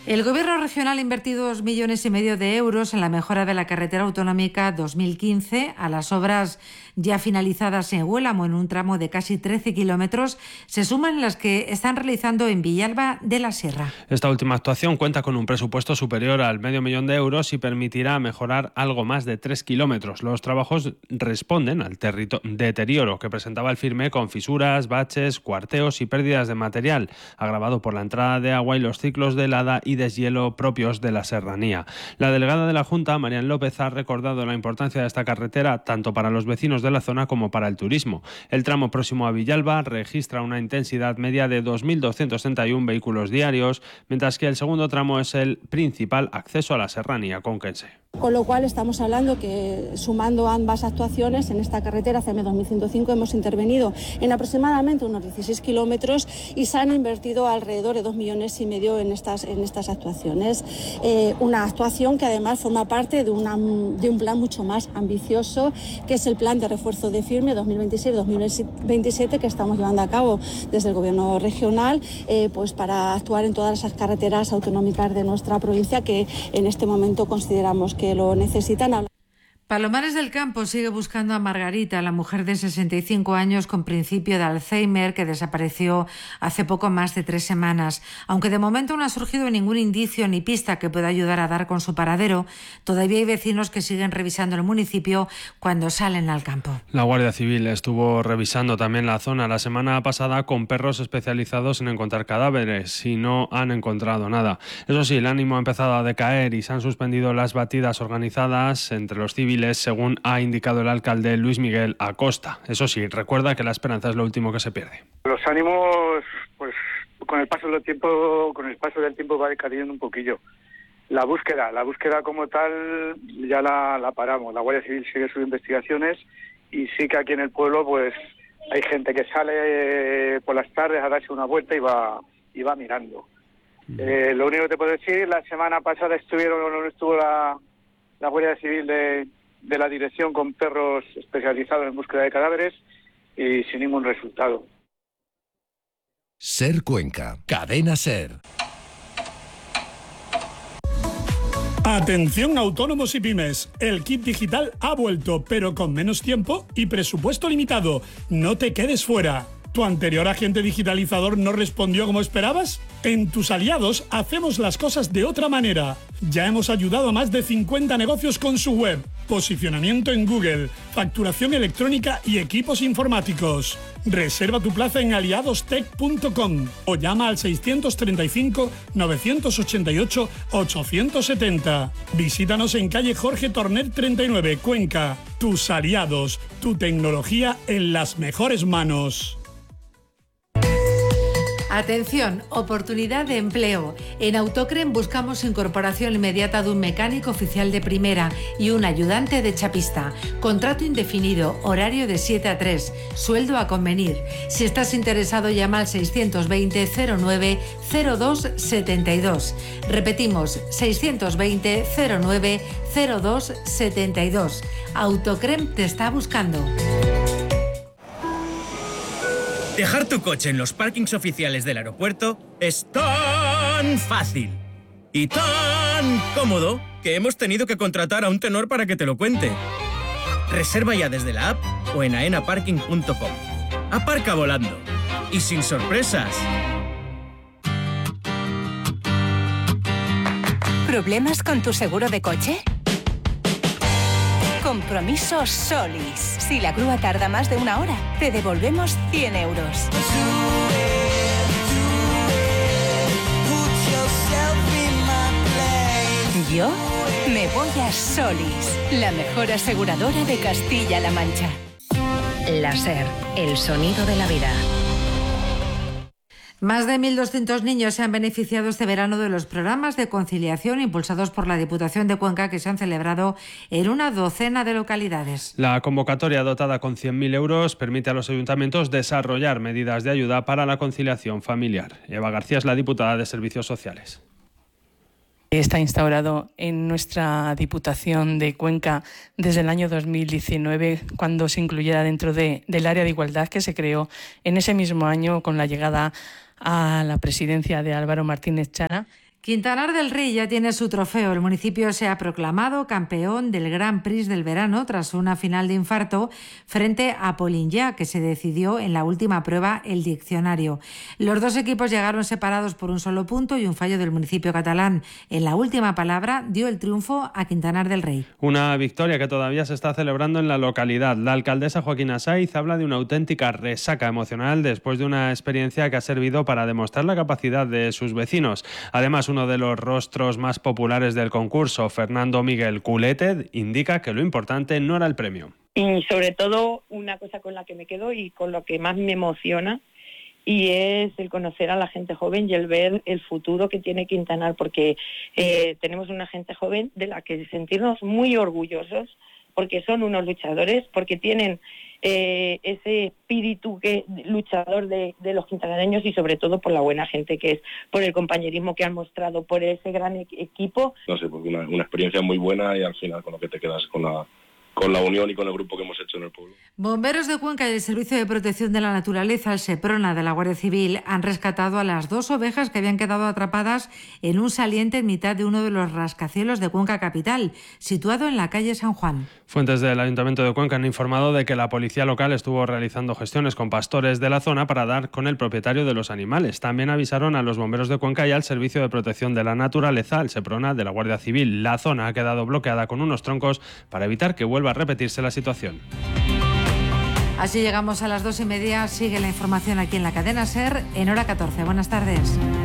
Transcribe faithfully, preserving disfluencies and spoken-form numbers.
El Gobierno regional ha invertido dos millones y medio de euros en la mejora de la carretera autonómica dos mil quince. A las obras ya finalizadas en Huélamo, en un tramo de casi trece kilómetros, se suman las que están realizando en Villalba de la Sierra. Esta última actuación cuenta con un presupuesto superior al medio millón de euros y permitirá mejorar algo más de tres kilómetros. Los trabajos responden al territo- deterioro que presentaba el firme, con fisuras, baches, cuarteos y pérdidas de material, agravado por la entrada de agua y los ciclos de helada y deshielo propios de la serranía. La delegada de la Junta, Marian López, ha recordado la importancia de esta carretera tanto para los vecinos de la zona como para el turismo. El tramo próximo a Villalba registra una intensidad media de dos mil doscientos treinta y uno vehículos diarios, mientras que el segundo tramo es el principal acceso a la serranía conquense. Con lo cual estamos hablando que, sumando ambas actuaciones, en esta carretera C M dos mil ciento cinco hemos intervenido en aproximadamente unos dieciséis kilómetros y se han invertido alrededor de dos millones y medio en estas, en estas actuaciones. Eh, una actuación que además forma parte de, una, de un plan mucho más ambicioso, que es el plan de refuerzo de firme dos mil veintiséis dos mil veintisiete, que estamos llevando a cabo desde el Gobierno regional, eh, pues para actuar en todas esas carreteras autonómicas de nuestra provincia que en este momento consideramos que lo necesitan. Palomares del Campo sigue buscando a Margarita, la mujer de sesenta y cinco años con principio de Alzheimer que desapareció hace poco más de tres semanas. Aunque de momento no ha surgido ningún indicio ni pista que pueda ayudar a dar con su paradero, todavía hay vecinos que siguen revisando el municipio cuando salen al campo. La Guardia Civil estuvo revisando también la zona la semana pasada con perros especializados en encontrar cadáveres y no han encontrado nada. Eso sí, el ánimo ha empezado a decaer y se han suspendido las batidas organizadas entre los civiles, según ha indicado el alcalde Luis Miguel Acosta. Eso sí, recuerda que la esperanza es lo último que se pierde. Los ánimos, pues con el paso del tiempo, con el paso del tiempo va decayendo un poquillo. La búsqueda, la búsqueda como tal ya la, la paramos. La Guardia Civil sigue sus investigaciones y sí que aquí en el pueblo pues hay gente que sale por las tardes a darse una vuelta y va y va mirando. Mm. Eh, lo único que te puedo decir, la semana pasada estuvieron estuvo la, la Guardia Civil de de la dirección con perros especializados en búsqueda de cadáveres y sin ningún resultado. Ser Cuenca, Cadena Ser. Atención autónomos y pymes, el kit digital ha vuelto, pero con menos tiempo y presupuesto limitado. No te quedes fuera. ¿Tu anterior agente digitalizador no respondió como esperabas? En Tus Aliados hacemos las cosas de otra manera. Ya hemos ayudado a más de cincuenta negocios con su web, posicionamiento en Google, facturación electrónica y equipos informáticos. Reserva tu plaza en aliadostech punto com o llama al seiscientos treinta y cinco, novecientos ochenta y ocho, ochocientos setenta. Visítanos en calle Jorge Torner treinta y nueve, Cuenca. Tus Aliados, tu tecnología en las mejores manos. Atención, oportunidad de empleo. En Autocren buscamos incorporación inmediata de un mecánico oficial de primera y un ayudante de chapista. Contrato indefinido, horario de siete a tres, sueldo a convenir. Si estás interesado, llama al seiscientos veinte, cero nueve, cero dos setenta y dos. Repetimos, seiscientos veinte, cero nueve, cero dos setenta y dos. Autocren te está buscando. Dejar tu coche en los parkings oficiales del aeropuerto es tan fácil y tan cómodo que hemos tenido que contratar a un tenor para que te lo cuente. Reserva ya desde la app o en aena parking punto com. Aparca volando y sin sorpresas. ¿Problemas con tu seguro de coche? Compromiso Solis. Si la grúa tarda más de una hora, te devolvemos cien euros. Yo me voy a Solis, la mejor aseguradora de Castilla-La Mancha. La Ser, el sonido de la vida. Más de mil doscientos niños se han beneficiado este verano de los programas de conciliación impulsados por la Diputación de Cuenca, que se han celebrado en una docena de localidades. La convocatoria, dotada con cien mil euros, permite a los ayuntamientos desarrollar medidas de ayuda para la conciliación familiar. Eva García es la diputada de Servicios Sociales. Está instaurado en nuestra Diputación de Cuenca desde el año dos mil diecinueve, cuando se incluyera dentro de, del área de igualdad que se creó en ese mismo año con la llegada a la presidencia de Álvaro Martínez Chana. Quintanar del Rey ya tiene su trofeo. El municipio se ha proclamado campeón del Grand Prix del verano tras una final de infarto frente a Polinyà, que se decidió en la última prueba, el diccionario. Los dos equipos llegaron separados por un solo punto y un fallo del municipio catalán. En la última palabra dio el triunfo a Quintanar del Rey. Una victoria que todavía se está celebrando en la localidad. La alcaldesa Joaquina Saiz habla de una auténtica resaca emocional después de una experiencia que ha servido para demostrar la capacidad de sus vecinos. Además, uno de los rostros más populares del concurso, Fernando Miguel Culete, indica que lo importante no era el premio. Y sobre todo, una cosa con la que me quedo y con lo que más me emociona, y es el conocer a la gente joven y el ver el futuro que tiene Quintanar, porque eh, tenemos una gente joven de la que sentirnos muy orgullosos, porque son unos luchadores, porque tienen eh, ese espíritu que luchador de, de los quintanareños y sobre todo por la buena gente que es, por el compañerismo que han mostrado, por ese gran e- equipo. No sé, porque una, una experiencia muy buena y al final con lo que te quedas con la... con la unión y con el grupo que hemos hecho en el pueblo. Bomberos de Cuenca y el Servicio de Protección de la Naturaleza, el SEPRONA de la Guardia Civil, han rescatado a las dos ovejas que habían quedado atrapadas en un saliente en mitad de uno de los rascacielos de Cuenca capital, situado en la calle San Juan. Fuentes del Ayuntamiento de Cuenca han informado de que la policía local estuvo realizando gestiones con pastores de la zona para dar con el propietario de los animales. También avisaron a los bomberos de Cuenca y al Servicio de Protección de la Naturaleza, el SEPRONA de la Guardia Civil. La zona ha quedado bloqueada con unos troncos para evitar que vuelva a repetirse la situación. Así llegamos a las dos y media. Sigue la información aquí en la cadena SER en hora catorce. Buenas tardes.